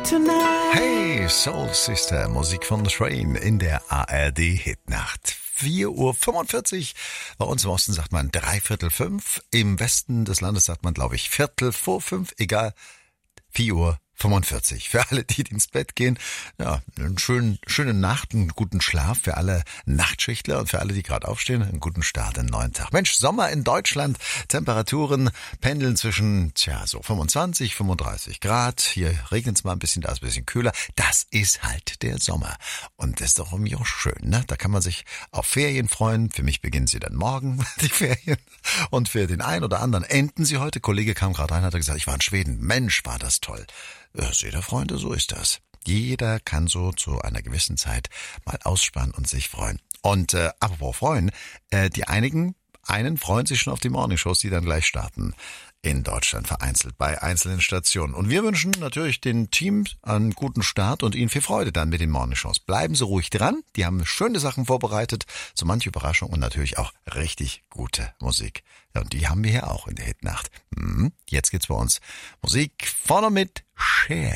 tonight. Hey, Soul Sister, Musik von The Train in der ARD Hitnacht. 4:45 Uhr. Bei uns im Osten sagt man 4:45. Im Westen des Landes sagt man, glaube ich, 4:45. Egal, 4:45 Uhr. Für alle, die ins Bett gehen, ja, eine schöne Nacht, einen guten Schlaf für alle Nachtschichtler und für alle, die gerade aufstehen, einen guten Start in den neuen Tag. Mensch, Sommer in Deutschland, Temperaturen pendeln zwischen, so 25, 35 Grad. Hier regnet es mal ein bisschen, da ist ein bisschen kühler. Das ist halt der Sommer. Und das ist doch irgendwie auch schön, ne? Da kann man sich auf Ferien freuen. Für mich beginnen sie dann morgen, die Ferien. Und für den einen oder anderen enden sie heute. Kollege kam gerade rein, hat gesagt, ich war in Schweden. Mensch, war das toll. Seht ihr, Freunde, so ist das. Jeder kann so zu einer gewissen Zeit mal ausspannen und sich freuen. Und apropos freuen, einen freuen sich schon auf die Morningshows, die dann gleich starten in Deutschland, vereinzelt bei einzelnen Stationen. Und wir wünschen natürlich den Teams einen guten Start und ihnen viel Freude dann mit den Morningshows. Bleiben Sie ruhig dran, die haben schöne Sachen vorbereitet, so manche Überraschung und natürlich auch richtig gute Musik. Ja, und die haben wir hier auch in der Hitnacht. Jetzt geht's bei uns Musik vorne mit Cher.